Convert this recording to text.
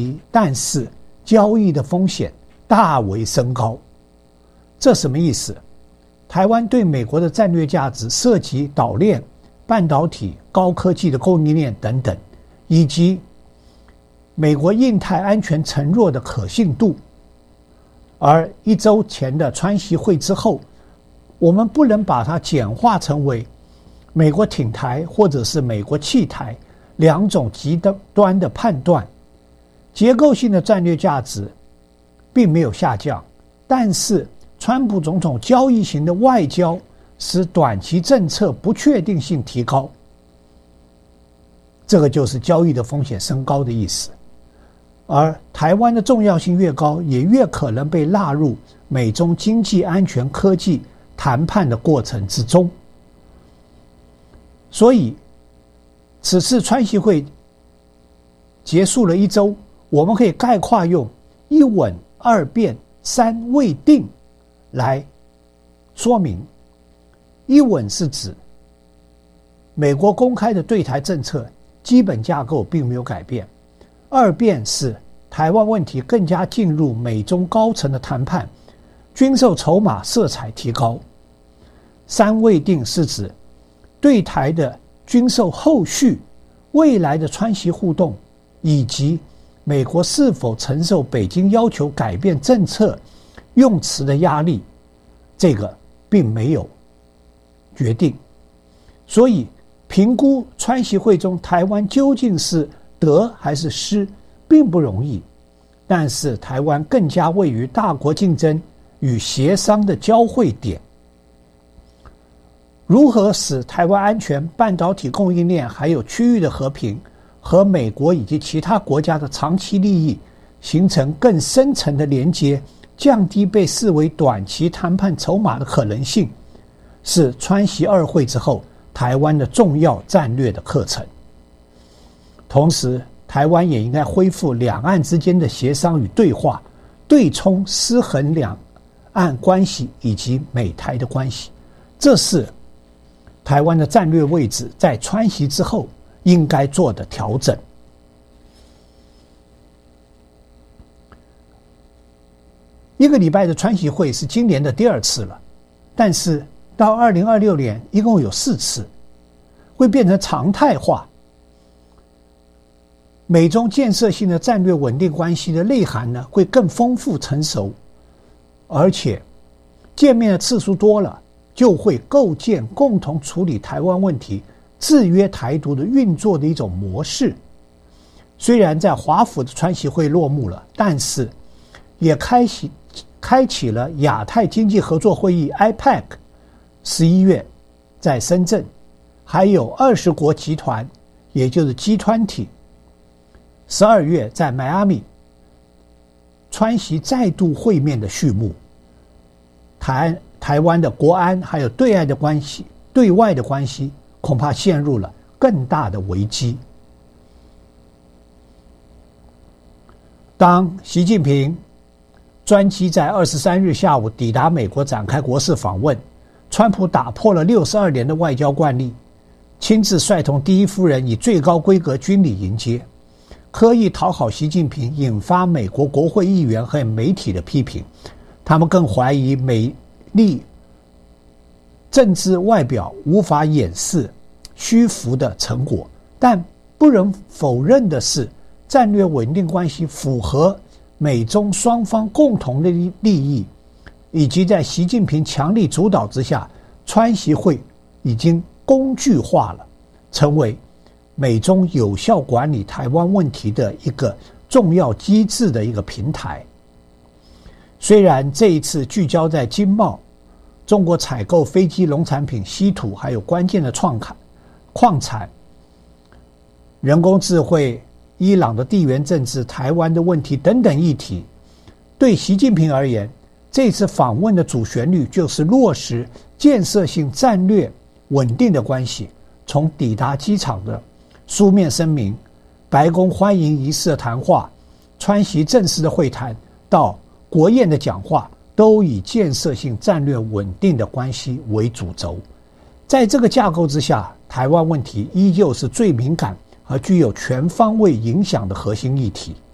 但是交易的风险大为升高。这什么意思？台湾对美国的战略价值涉及岛链、半导体、高科技的供应链等等，以及美国印太安全承诺的可信度。而1周前的川习会之后，我们不能把它简化成为美国挺台或者是美国弃台两种极端的判断。结构性的战略价值并没有下降，但是川普总统交易型的外交使短期政策不确定性提高，这个就是交易的风险升高的意思。而台湾的重要性越高，也越可能被纳入美中经济、安全、科技谈判的过程之中。所以此次川习会结束了1周，我们可以概括用1稳2变3未定来说明。1稳是指美国公开的对台政策基本架构并没有改变；2变是台湾问题更加进入美中高层的谈判，军售筹码色彩提高；3未定是指对台的军售后续、未来的川习互动，以及美国是否承受北京要求改变政策用词的压力，这个并没有决定。所以评估川习会中台湾究竟是得还是失并不容易，但是台湾更加位于大国竞争与协商的交汇点。如何使台湾安全、半导体供应链还有区域的和平和美国以及其他国家的长期利益形成更深层的连接，降低被视为短期谈判筹码的可能性，是川习2会之后台湾的重要战略的课程。同时台湾也应该恢复两岸之间的协商与对话，对冲失衡两岸关系以及美台的关系，这是台湾的战略位置在川习之后应该做的调整。1个礼拜的川习会是今年的第2次了，但是到2026年一共有4次，会变成常态化。美中建设性的战略稳定关系的内涵呢，会更丰富成熟，而且见面的次数多了，就会构建共同处理台湾问题、制约台独的运作的一种模式。虽然在华府的川习会落幕了，但是也开启了亚太经济合作会议 IPEC 11月在深圳，还有20国集团，也就是 G20 12月在迈阿密，川习再度会面的序幕。台湾的国安还有对外的关系恐怕陷入了更大的危机。当习近平专机在23日下午抵达美国展开国事访问，川普打破了62年的外交惯例，亲自率同第一夫人以最高规格军礼迎接，刻意讨好习近平，引发美国国会议员和媒体的批评。他们更怀疑美丽政治外表无法掩饰虚浮的成果，但不容否认的是，战略稳定关系符合美中双方共同的利益，以及在习近平强力主导之下，川习会已经工具化了，成为美中有效管理台湾问题的一个重要机制的一个平台。虽然这一次聚焦在经贸、中国采购飞机、农产品、稀土，还有关键的矿产、人工智慧、伊朗的地缘政治、台湾的问题等等议题，对习近平而言，这次访问的主旋律就是落实建设性战略稳定的关系。从抵达机场的书面声明、白宫欢迎仪式的谈话、川习正式的会谈，到国宴的讲话，都以建设性战略稳定的关系为主轴。在这个架构之下，台湾问题依旧是最敏感和具有全方位影响的核心议题。